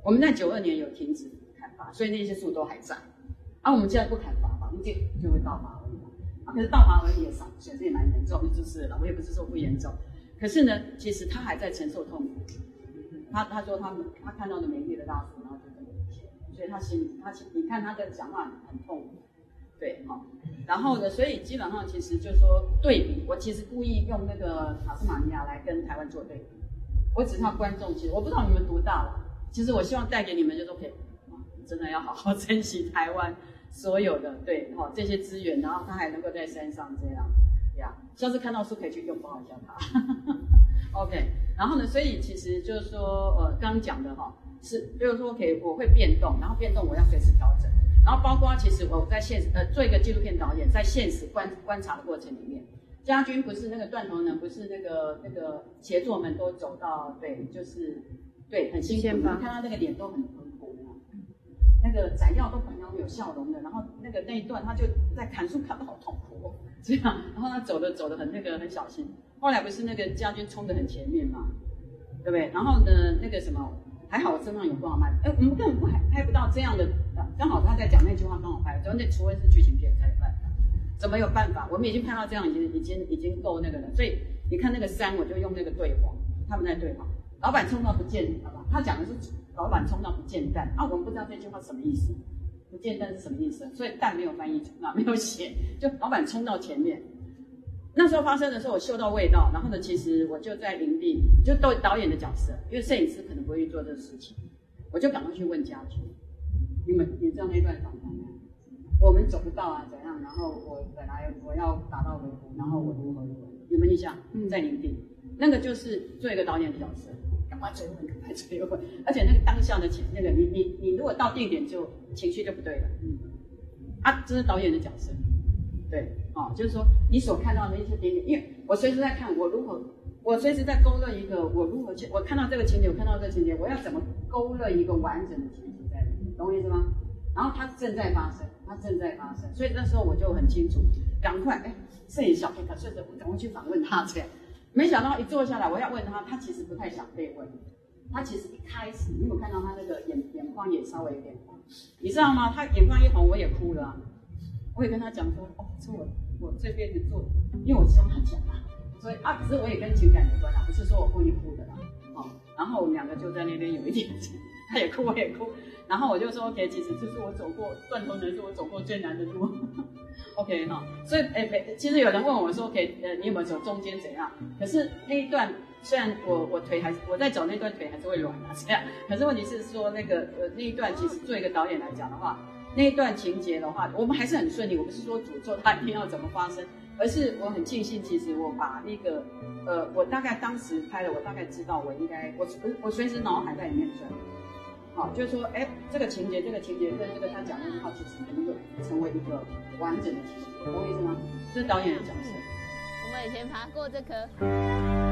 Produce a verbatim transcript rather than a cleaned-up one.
我们在九二年有停止砍伐，所以那些树都还在。啊，我们既然不砍伐，房就就会倒麻而已嘛。啊，可是倒麻而已也伤损失也蛮严重的，就是了。我也不是说不严重，可是呢，其实他还在承受痛苦。他他说他他看到的美丽的大树，然后就这么一切，所以他心里他你看他的讲话很痛苦，对哈。然后呢，所以基本上其实就是说对比，我其实故意用那个塔斯马尼亚来跟台湾做对比。我只是要观众，其实我不知道你们多大了，其实我希望带给你们就是 OK， 真的要好好珍惜台湾所有的对哈这些资源，然后它还能够在山上这样呀，下次看到书可以去拥抱一下它。OK， 然后呢，所以其实就是说，呃，刚刚讲的哈，是就是说 OK， 我会变动，然后变动我要随时调整，然后包括其实我在现实呃做一个纪录片导演，在现实观观察的过程里面。家军不是那个断头人，不是那个那个协作们都走到对，就是对很辛苦，你看他那个脸都很很苦的，那个宰药都很有笑容的，然后那个那一段他就在砍树砍得好痛苦哦，这样，然后他走的走的很那个很小心，后来不是那个家军冲得很前面嘛，对不对？然后呢那个什么还好我身上有光麦，哎，我们根本不拍不到这样的，刚好他在讲那句话刚好拍，就那除非是剧情片才有办法。怎么有办法？我们已经看到这样，已经已经已经够那个了。所以你看那个山，我就用那个对话，他们在对话。老板冲到不见，好吧？他讲的是老板冲到不见蛋啊，我们不知道这句话什么意思，不见蛋是什么意思？所以蛋没有翻译出来，没有写，就老板冲到前面。那时候发生的时候，我嗅到味道，然后呢，其实我就在营地，就都导演的角色，因为摄影师可能不会去做这个事情，我就赶快去问家军，你们你知道那段访谈吗？我们走不到啊，怎样？然后我本来我要打到维护，然后我如何如何？有没有印象？在营地，那个就是做一个导演的角色，赶快追问，赶快追问，而且那个当下的情，那个你你你如果到定点就情绪就不对了，嗯，啊，这是导演的角色，对，哦，就是说你所看到的一些点点，因为我随时在看我如何，我随时在勾勒一个我如何去，我看到这个情节，我看到这个情节，我要怎么勾勒一个完整的情节在里面，懂我意思吗？然后它正在发生，它正在发生，所以那时候我就很清楚，赶快哎，摄影小片，可顺着我赶快去访问他这样。没想到一坐下来，我要问他，他其实不太想被问。他其实一开始，你有看到他那个眼眼眶也稍微有点红，你知道吗？他眼眶一红，我也哭了、啊。我也跟他讲说，哦，是我我这辈子做，因为我希望他讲啊，所以啊，只是我也跟情感有关啦，不是说我故意哭的啦，哦。然后我们两个就在那边有一点，他也哭，我也哭。然后我就说 ，OK， 其实这是我走过断头人，是我走过最难的路。OK 哈，所以诶，其实有人问我说 ，OK， 呃，你有没有走中间怎样？可是那一段虽然我我腿还是我在走那段腿还是会软啊，这样。可是问题是说那个呃那一段其实做一个导演来讲的话，那一段情节的话，我们还是很顺利。我不是说诅咒他一定要怎么发生，而是我很庆幸，其实我把那个呃，我大概当时拍了，我大概知道我应该我我随时脑海在里面转。好，就是说，哎，这个情节，这个情节跟这个他讲的那句话，其实能够成为一个完整的情节，懂我意思吗？这是导演的角色。 我们以前爬过这棵。